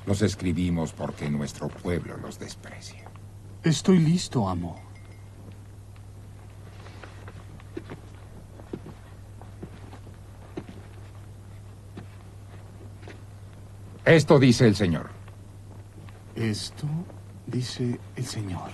Los escribimos porque nuestro pueblo los desprecia. Estoy listo, amo. Esto dice el Señor. Esto dice el Señor.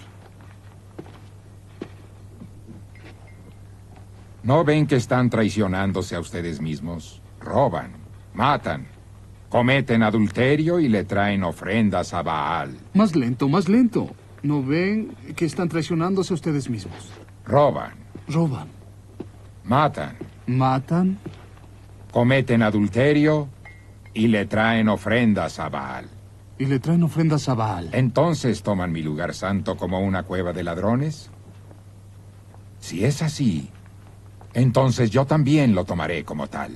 ¿No ven que están traicionándose a ustedes mismos? Roban, matan, cometen adulterio y le traen ofrendas a Baal. Más lento, más lento. ¿No ven que están traicionándose a ustedes mismos? Roban, Roban, matan, matan, cometen adulterio y le traen ofrendas a Baal. y le traen ofrendas a Baal. ¿Entonces toman mi lugar santo como una cueva de ladrones? Si es así, entonces yo también lo tomaré como tal.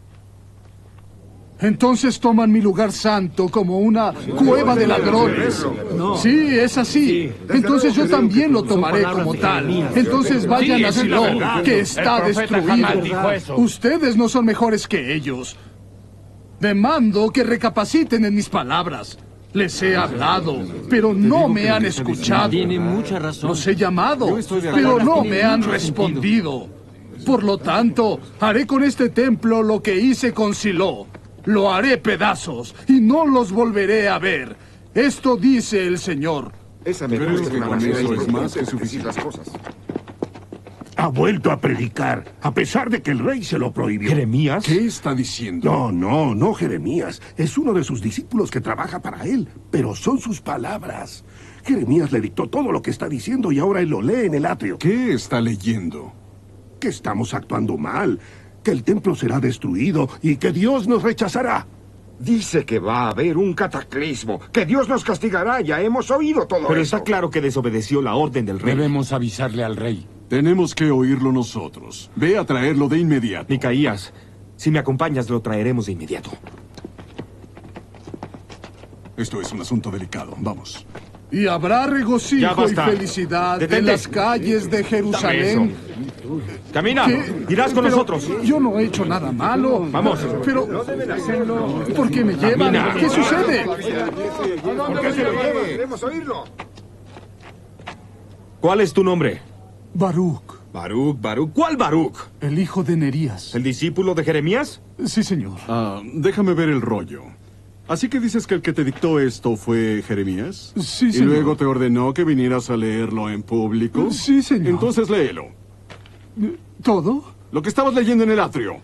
Entonces toman mi lugar santo como una cueva de ladrones. Sí, es así. Entonces yo también lo tomaré como tal. Entonces vayan a Silo, que está destruido. Ustedes no son mejores que ellos. Demando que recapaciten en mis palabras. Les he hablado, pero no me han escuchado. Tiene mucha razón. Los he llamado, pero no me han respondido. Por lo tanto, haré con este templo lo que hice con Silo. Lo haré pedazos y no los volveré a ver. Esto dice el Señor. Esa me Creo parece que una con manera eso es injusta más que de decir suficiente. las cosas. Ha vuelto a predicar, a pesar de que el rey se lo prohibió. ¿Jeremías? ¿Qué está diciendo? No, Jeremías. Es uno de sus discípulos que trabaja para él, pero son sus palabras. Jeremías le dictó todo lo que está diciendo y ahora él lo lee en el atrio. ¿Qué está leyendo? Que estamos actuando mal, que el templo será destruido y que Dios nos rechazará. Dice que va a haber un cataclismo, que Dios nos castigará. Ya hemos oído todo Pero eso. está claro que desobedeció la orden del rey. Debemos avisarle al rey. Tenemos que oírlo nosotros. Ve a traerlo de inmediato. Micaías, si me acompañas, lo traeremos de inmediato. Esto es un asunto delicado. Vamos. Y habrá Ya regocijo y basta. felicidad en Detente. las calles de Jerusalén. Camina, ¿Qué? irás con Pero nosotros. Yo no he hecho nada malo. Vamos. Pero, ¿por qué me llevan? Camina. ¿Qué sucede? ¿Por qué se lo lleva? Queremos oírlo. ¿Cuál es tu nombre? Baruch, Baruch. ¿Cuál Baruch? el hijo de Nerías. ¿El discípulo de Jeremías? Sí, señor. Déjame ver el rollo. Así que dices que el que te dictó esto fue Jeremías. Sí, Y señor. luego te ordenó que vinieras a leerlo en público. Sí, señor. Entonces léelo. ¿Todo? Lo que estabas leyendo en el atrio.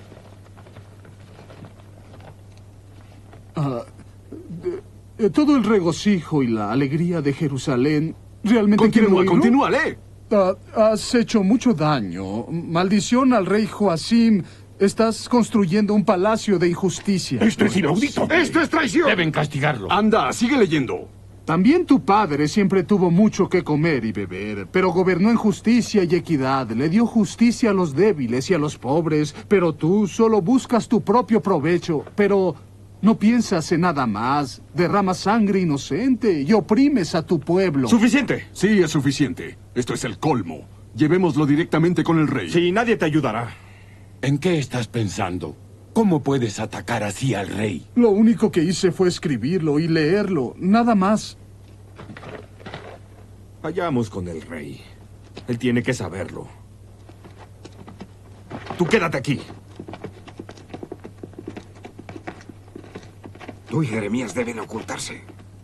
Todo el regocijo y la alegría de Jerusalén realmente quiero oírlo. Continúa, lee. Has hecho mucho daño. Maldición al rey Joacim. Estás construyendo un palacio de injusticia. Esto es inaudito. ¡Esto es traición! Deben castigarlo. Anda, sigue leyendo. También tu padre siempre tuvo mucho que comer y beber, pero gobernó en justicia y equidad. Le dio justicia a los débiles y a los pobres, pero tú solo buscas tu propio provecho, pero no piensas en nada más. Derramas sangre inocente y oprimes a tu pueblo. ¡Suficiente! Sí, es suficiente. Esto es el colmo. Llevémoslo directamente con el rey. Sí, nadie te ayudará. ¿En qué estás pensando? ¿Cómo puedes atacar así al rey? Lo único que hice fue escribirlo y leerlo, nada más. Vayamos con el rey. Él tiene que saberlo. Tú quédate aquí. Tú y Jeremías deben ocultarse.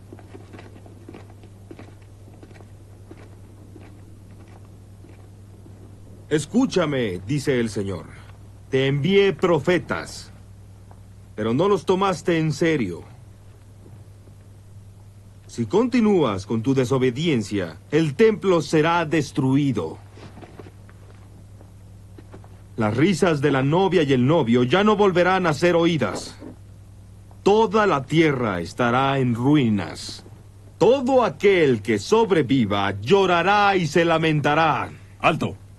Escúchame, dice el Señor. Te envié profetas, pero no los tomaste en serio. Si continúas con tu desobediencia, el templo será destruido. Las risas de la novia y el novio ya no volverán a ser oídas. Toda la tierra estará en ruinas. Todo aquel que sobreviva llorará y se lamentará. ¡Alto!